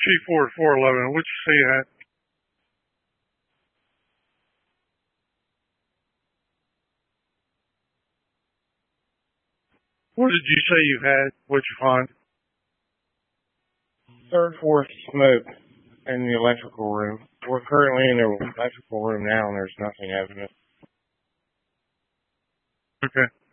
Chief Ward 411. What you see at? What did you say you had? What'd you find? Third, fourth smoke in the electrical room. We're currently in the electrical room now, and there's nothing evident. Okay.